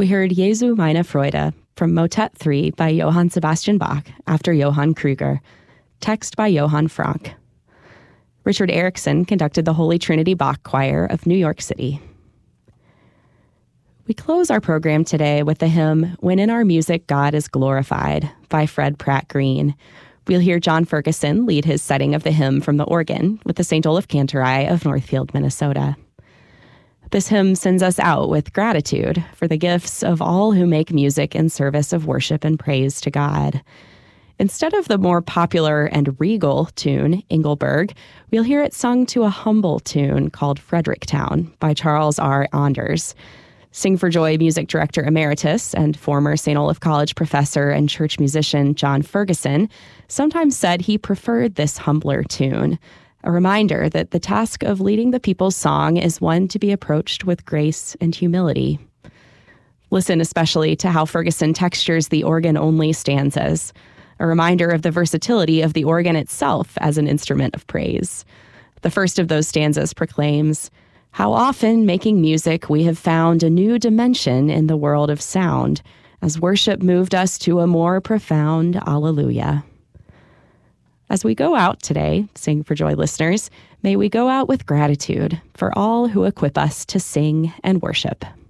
We heard Jesu meine Freude from Motet 3 by Johann Sebastian Bach after Johann Krüger, text by Johann Frank. Richard Erickson conducted the Holy Trinity Bach Choir of New York City. We close our program today with the hymn, When in Our Music God is Glorified, by Fred Pratt Green. We'll hear John Ferguson lead his setting of the hymn from the organ with the St. Olaf Cantori of Northfield, Minnesota. This hymn sends us out with gratitude for the gifts of all who make music in service of worship and praise to God. Instead of the more popular and regal tune, Engelberg, we'll hear it sung to a humble tune called Fredericktown by Charles R. Anders. Sing for Joy music director emeritus and former St. Olaf College professor and church musician John Ferguson sometimes said he preferred this humbler tune, a reminder that the task of leading the people's song is one to be approached with grace and humility. Listen especially to how Ferguson textures the organ-only stanzas, a reminder of the versatility of the organ itself as an instrument of praise. The first of those stanzas proclaims, "How often, making music, we have found a new dimension in the world of sound, as worship moved us to a more profound Alleluia." As we go out today, Sing for Joy listeners, may we go out with gratitude for all who equip us to sing and worship.